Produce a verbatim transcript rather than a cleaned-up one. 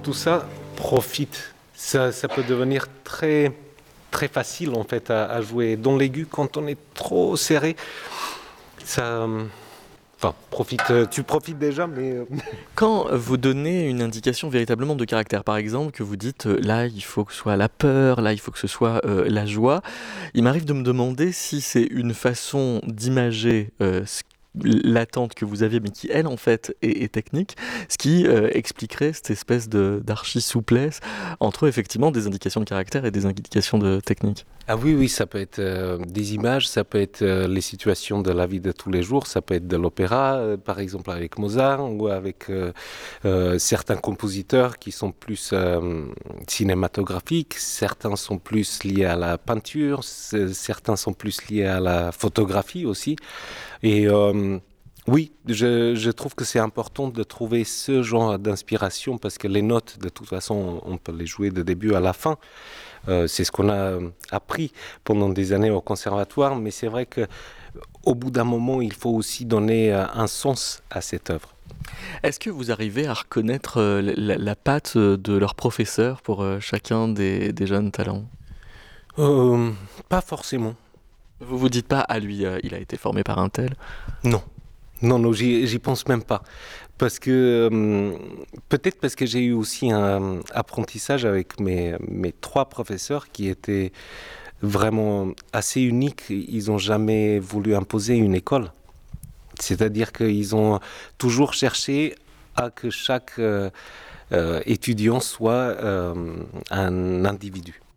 tout ça profite. Ça, ça peut devenir très, très facile en fait à, à jouer. Dans l'aigu, quand on est trop serré, ça... Enfin, profite, tu profites déjà, mais... Quand vous donnez une indication véritablement de caractère, par exemple, que vous dites euh, là il faut que ce soit la peur, là il faut que ce soit euh, la joie, il m'arrive de me demander si c'est une façon d'imager euh, ce- l'attente que vous aviez, mais qui elle en fait est, est technique, ce qui euh, expliquerait cette espèce de d'archi-souplesse entre effectivement des indications de caractère et des indications de technique. Ah oui, oui, ça peut être euh, des images, ça peut être euh, les situations de la vie de tous les jours, ça peut être de l'opéra, euh, par exemple avec Mozart, ou avec euh, euh, certains compositeurs qui sont plus euh, cinématographiques, certains sont plus liés à la peinture, c- certains sont plus liés à la photographie aussi. Et euh, oui, je, je trouve que c'est important de trouver ce genre d'inspiration parce que les notes, de toute façon, on peut les jouer de début à la fin. Euh, c'est ce qu'on a euh, appris pendant des années au conservatoire, mais c'est vrai que au bout d'un moment, il faut aussi donner euh, un sens à cette œuvre. Est-ce que vous arrivez à reconnaître euh, la, la patte euh, de leur professeur pour euh, chacun des, des jeunes talents? Euh, Pas forcément. Vous vous dites pas, ah lui, euh, il a été formé par un tel. Non. Non, non, j'y, j'y pense même pas. Parce que, euh, peut-être parce que j'ai eu aussi un apprentissage avec mes, mes trois professeurs qui étaient vraiment assez uniques. Ils n'ont jamais voulu imposer une école. C'est-à-dire qu'ils ont toujours cherché à que chaque euh, euh, étudiant soit euh, un individu.